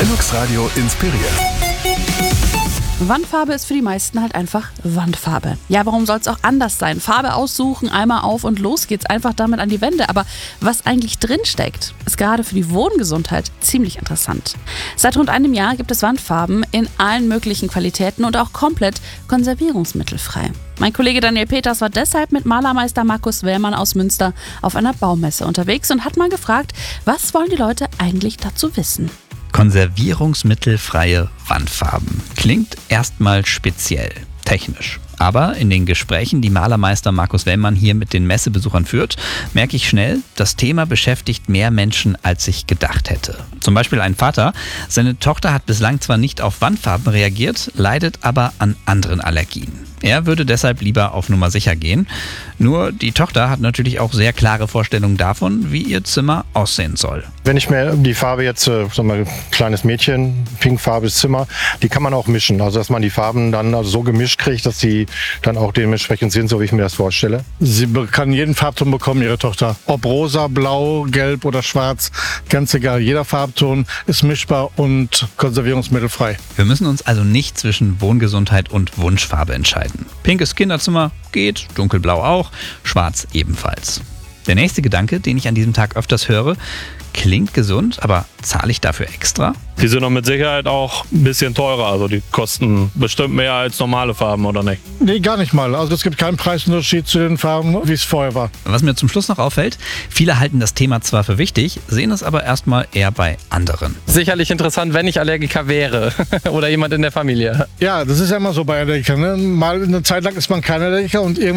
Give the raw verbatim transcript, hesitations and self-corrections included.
Linux Radio inspiriert. Wandfarbe ist für die meisten halt einfach Wandfarbe. Ja, warum soll es auch anders sein? Farbe aussuchen, einmal auf und los geht's, einfach damit an die Wände. Aber was eigentlich drinsteckt, ist gerade für die Wohngesundheit ziemlich interessant. Seit rund einem Jahr gibt es Wandfarben in allen möglichen Qualitäten und auch komplett konservierungsmittelfrei. Mein Kollege Daniel Peters war deshalb mit Malermeister Markus Wellmann aus Münster auf einer Baumesse unterwegs und hat mal gefragt, was wollen die Leute eigentlich dazu wissen? Konservierungsmittelfreie Wandfarben. Klingt erstmal speziell, technisch. Aber in den Gesprächen, die Malermeister Markus Wellmann hier mit den Messebesuchern führt, merke ich schnell, das Thema beschäftigt mehr Menschen, als ich gedacht hätte. Zum Beispiel ein Vater. Seine Tochter hat bislang zwar nicht auf Wandfarben reagiert, leidet aber an anderen Allergien. Er würde deshalb lieber auf Nummer sicher gehen. Nur die Tochter hat natürlich auch sehr klare Vorstellungen davon, wie ihr Zimmer aussehen soll. Wenn ich mir die Farbe jetzt, äh, sag mal, kleines Mädchen, pinkfarbiges Zimmer, die kann man auch mischen. Also dass man die Farben dann also so gemischt kriegt, dass sie dann auch dementsprechend sind, so wie ich mir das vorstelle. Sie kann jeden Farbton bekommen, ihre Tochter. Ob rosa, blau, gelb oder schwarz, ganz egal. Jeder Farbton ist mischbar und konservierungsmittelfrei. Wir müssen uns also nicht zwischen Wohngesundheit und Wunschfarbe entscheiden. Pinkes Kinderzimmer geht, dunkelblau auch, schwarz ebenfalls. Der nächste Gedanke, den ich an diesem Tag öfters höre: klingt gesund, aber zahle ich dafür extra? Die sind noch mit Sicherheit auch ein bisschen teurer, also die kosten bestimmt mehr als normale Farben, oder nicht? Nee, gar nicht mal. Also es gibt keinen Preisunterschied zu den Farben, wie es vorher war. Was mir zum Schluss noch auffällt: viele halten das Thema zwar für wichtig, sehen es aber erstmal eher bei anderen. Sicherlich interessant, wenn ich Allergiker wäre oder jemand in der Familie. Ja, das ist ja immer so bei Allergikern. Ne? Mal eine Zeit lang ist man kein Allergiker und irgendwann